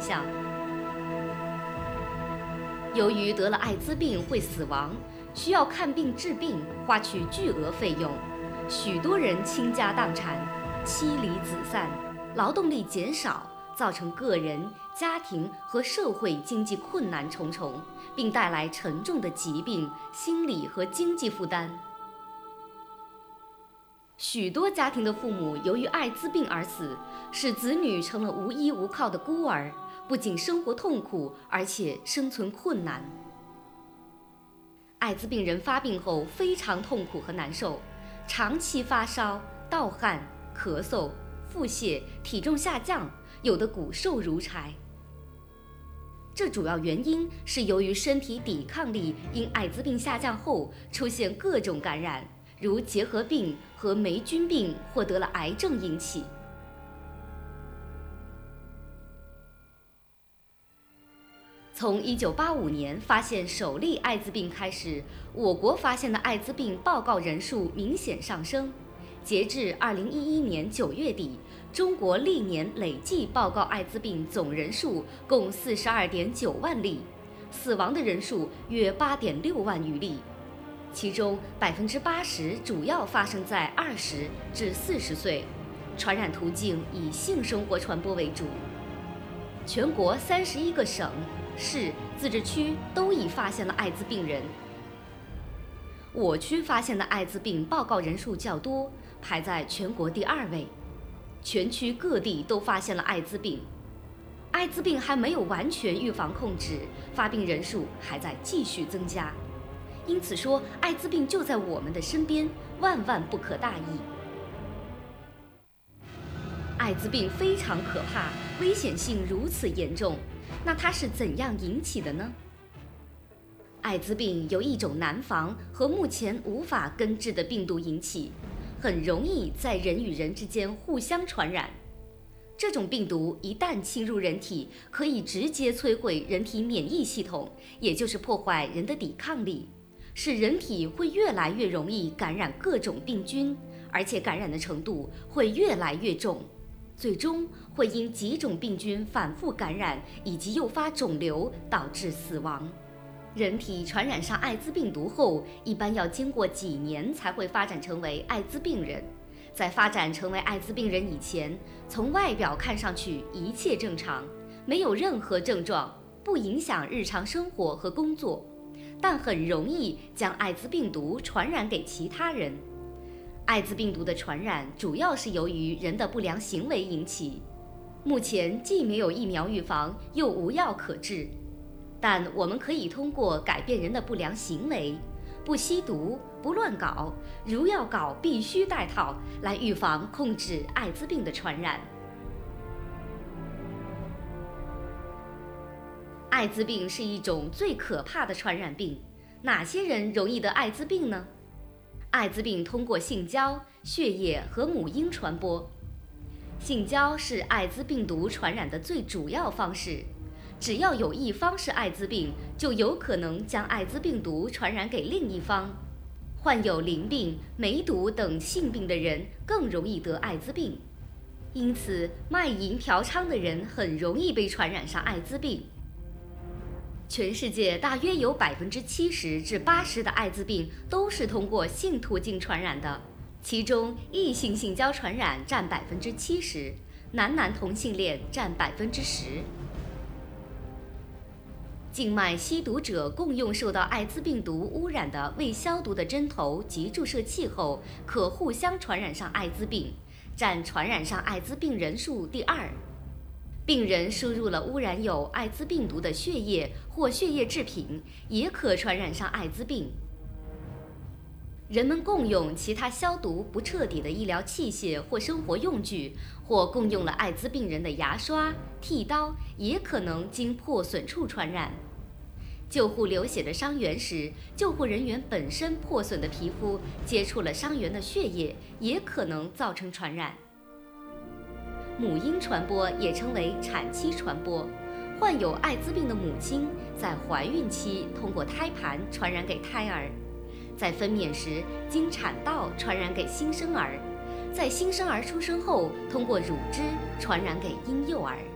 象。由于得了艾滋病会死亡，需要看病治病，花去巨额费用，许多人倾家荡产，妻离子散，劳动力减少，造成个人、家庭和社会经济困难重重，并带来沉重的疾病、心理和经济负担。许多家庭的父母由于艾滋病而死，使子女成了无依无靠的孤儿，不仅生活痛苦，而且生存困难。艾滋病人发病后非常痛苦和难受，长期发烧、盗汗、咳嗽、腹泻，体重下降，有的骨瘦如柴。这主要原因是由于身体抵抗力因艾滋病下降后出现各种感染，如结核病和霉菌病或得了癌症引起。从1985年发现首例艾滋病开始，我国发现的艾滋病报告人数明显上升。截至2011年9月底，中国历年累计报告艾滋病总人数共42.9万例，死亡的人数约8.6万余例，其中80%主要发生在20至40岁，传染途径以性生活传播为主。全国31个省、市、自治区都已发现了艾滋病人。我区发现的艾滋病报告人数较多，排在全国第2位。全区各地都发现了艾滋病，艾滋病还没有完全预防控制，发病人数还在继续增加。因此说，艾滋病就在我们的身边，万万不可大意。艾滋病非常可怕，危险性如此严重，那它是怎样引起的呢？艾滋病由一种难防和目前无法根治的病毒引起，很容易在人与人之间互相传染。这种病毒一旦侵入人体，可以直接摧毁人体免疫系统，也就是破坏人的抵抗力，使人体会越来越容易感染各种病菌，而且感染的程度会越来越重，最终会因几种病菌反复感染以及诱发肿瘤，导致死亡。人体传染上艾滋病毒后，一般要经过几年才会发展成为艾滋病人。在发展成为艾滋病人以前，从外表看上去一切正常，没有任何症状，不影响日常生活和工作，但很容易将艾滋病毒传染给其他人。艾滋病毒的传染主要是由于人的不良行为引起，目前既没有疫苗预防，又无药可治。但我们可以通过改变人的不良行为，不吸毒、不乱搞，如要搞必须戴套，来预防控制艾滋病的传染。艾滋病是一种最可怕的传染病，哪些人容易得艾滋病呢？艾滋病通过性交、血液和母婴传播。性交是艾滋病毒传染的最主要方式。只要有一方是艾滋病，就有可能将艾滋病毒传染给另一方。患有淋病、梅毒等性病的人更容易得艾滋病，因此卖淫嫖娼的人很容易被传染上艾滋病。全世界大约有70%至80%的艾滋病都是通过性途径传染的，其中异性性交传染占70%，男同性恋占10%。静脉吸毒者共用受到艾滋病毒污染的未消毒的针头及注射器后，可互相传染上艾滋病，占传染上艾滋病人数第2。病人输入了污染有艾滋病毒的血液或血液制品，也可传染上艾滋病。人们共用其他消毒不彻底的医疗器械或生活用具，或共用了艾滋病人的牙刷、剃刀，也可能经破损处传染。救护流血的伤员时，救护人员本身破损的皮肤接触了伤员的血液，也可能造成传染。母婴传播也称为产期传播，患有艾滋病的母亲在怀孕期通过胎盘传染给胎儿，在分娩时经产道传染给新生儿，在新生儿出生后通过乳汁传染给婴幼儿。